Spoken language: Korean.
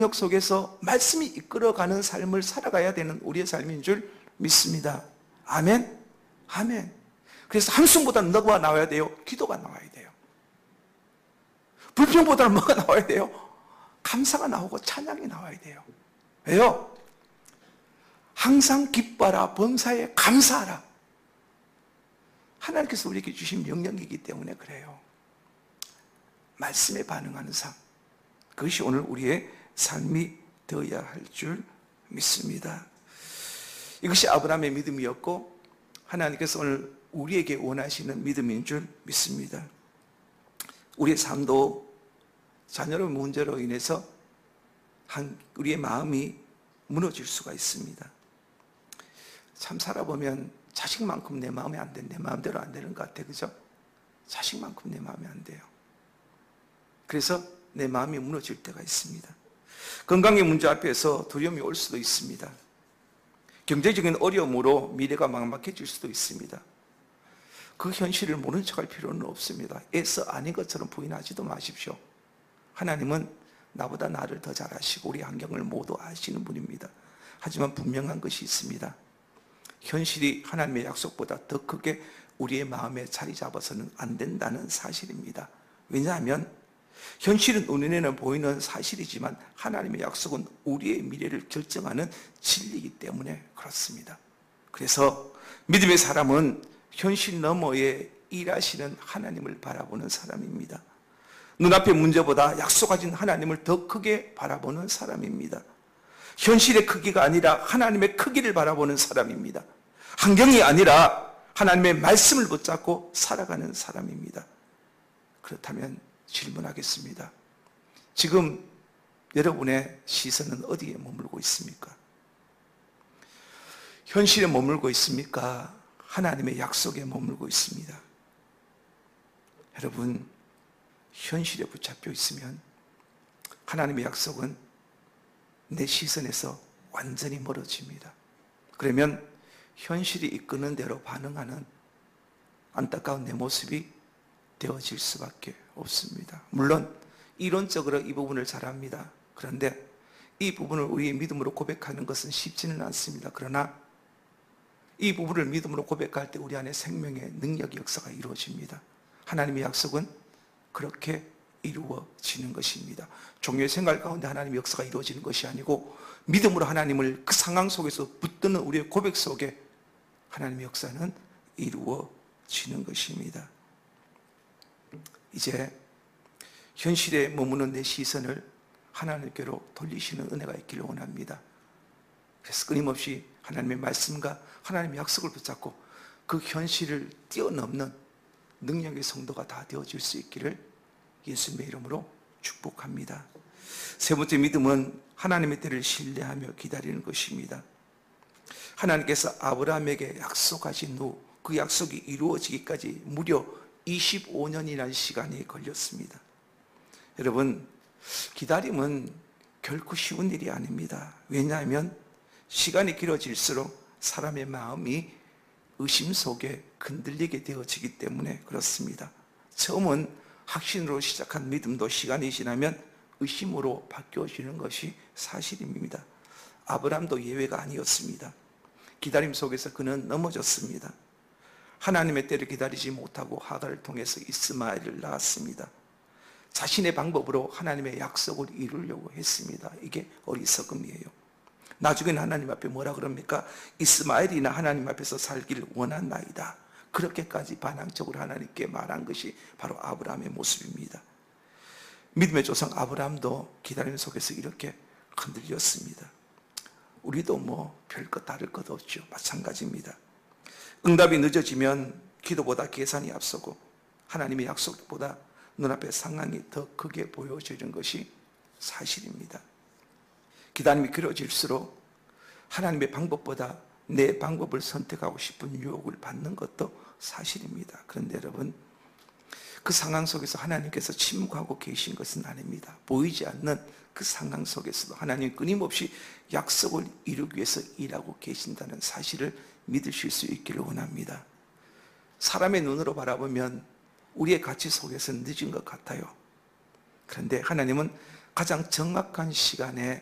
능력 속에서 말씀이 이끌어가는 삶을 살아가야 되는 우리의 삶인 줄 믿습니다. 아멘? 아멘. 그래서 함성보다는 뭐가 나와야 돼요? 기도가 나와야 돼요. 불평보다는 뭐가 나와야 돼요? 감사가 나오고 찬양이 나와야 돼요. 왜요? 항상 기뻐하라, 범사에 감사하라. 하나님께서 우리에게 주신 명령이기 때문에 그래요. 말씀에 반응하는 삶, 그것이 오늘 우리의 삶이 되어야 할 줄 믿습니다. 이것이 아브라함의 믿음이었고 하나님께서 오늘 우리에게 원하시는 믿음인 줄 믿습니다. 우리의 삶도 자녀의 문제로 인해서 우리의 마음이 무너질 수가 있습니다. 참 살아보면 자식만큼 내 마음에 안 돼, 내 마음대로 안 되는 것 같아, 그죠? 자식만큼 내 마음에 안 돼요. 그래서 내 마음이 무너질 때가 있습니다. 건강의 문제 앞에서 두려움이 올 수도 있습니다. 경제적인 어려움으로 미래가 막막해질 수도 있습니다. 그 현실을 모른 척할 필요는 없습니다. 애써 아닌 것처럼 부인하지도 마십시오. 하나님은 나보다 나를 더 잘 아시고 우리 환경을 모두 아시는 분입니다. 하지만 분명한 것이 있습니다. 현실이 하나님의 약속보다 더 크게 우리의 마음에 자리 잡아서는 안 된다는 사실입니다. 왜냐하면 현실은 눈에는 보이는 사실이지만 하나님의 약속은 우리의 미래를 결정하는 진리이기 때문에 그렇습니다. 그래서 믿음의 사람은 현실 너머에 일하시는 하나님을 바라보는 사람입니다. 눈앞의 문제보다 약속하신 하나님을 더 크게 바라보는 사람입니다. 현실의 크기가 아니라 하나님의 크기를 바라보는 사람입니다. 환경이 아니라 하나님의 말씀을 붙잡고 살아가는 사람입니다. 그렇다면 질문하겠습니다. 지금 여러분의 시선은 어디에 머물고 있습니까? 현실에 머물고 있습니까? 하나님의 약속에 머물고 있습니다. 여러분, 현실에 붙잡혀 있으면 하나님의 약속은 내 시선에서 완전히 멀어집니다. 그러면 현실이 이끄는 대로 반응하는 안타까운 내 모습이 되어질 수밖에 없습니다. 물론 이론적으로 이 부분을 잘 압니다. 그런데 이 부분을 우리의 믿음으로 고백하는 것은 쉽지는 않습니다. 그러나 이 부분을 믿음으로 고백할 때 우리 안에 생명의 능력의 역사가 이루어집니다. 하나님의 약속은 그렇게 이루어지는 것입니다. 종교의 생활 가운데 하나님의 역사가 이루어지는 것이 아니고 믿음으로 하나님을 그 상황 속에서 붙드는 우리의 고백 속에 하나님의 역사는 이루어지는 것입니다. 이제 현실에 머무는 내 시선을 하나님께로 돌리시는 은혜가 있기를 원합니다. 그래서 끊임없이 하나님의 말씀과 하나님의 약속을 붙잡고 그 현실을 뛰어넘는 능력의 성도가 다 되어질 수 있기를 예수님의 이름으로 축복합니다. 세 번째 믿음은 하나님의 때를 신뢰하며 기다리는 것입니다. 하나님께서 아브라함에게 약속하신 후 그 약속이 이루어지기까지 무려 25년이라는 시간이 걸렸습니다. 여러분, 기다림은 결코 쉬운 일이 아닙니다. 왜냐하면 시간이 길어질수록 사람의 마음이 의심 속에 흔들리게 되어지기 때문에 그렇습니다. 처음은 확신으로 시작한 믿음도 시간이 지나면 의심으로 바뀌어지는 것이 사실입니다. 아브라함도 예외가 아니었습니다. 기다림 속에서 그는 넘어졌습니다. 하나님의 때를 기다리지 못하고 하갈을 통해서 이스마엘을 낳았습니다. 자신의 방법으로 하나님의 약속을 이루려고 했습니다. 이게 어리석음이에요. 나중에는 하나님 앞에 뭐라 그럽니까? 이스마엘이나 하나님 앞에서 살기를 원한나이다. 그렇게까지 반항적으로 하나님께 말한 것이 바로 아브라함의 모습입니다. 믿음의 조상 아브라함도 기다림 속에서 이렇게 흔들렸습니다. 우리도 뭐 별것 다를 것 없죠. 마찬가지입니다. 응답이 늦어지면 기도보다 계산이 앞서고 하나님의 약속보다 눈앞의 상황이 더 크게 보여지는 것이 사실입니다. 기다림이 길어질수록 하나님의 방법보다 내 방법을 선택하고 싶은 유혹을 받는 것도 사실입니다. 그런데 여러분, 그 상황 속에서 하나님께서 침묵하고 계신 것은 아닙니다. 보이지 않는 그 상황 속에서도 하나님 끊임없이 약속을 이루기 위해서 일하고 계신다는 사실을 믿으실 수 있기를 원합니다. 사람의 눈으로 바라보면 우리의 가치 속에서 늦은 것 같아요. 그런데 하나님은 가장 정확한 시간에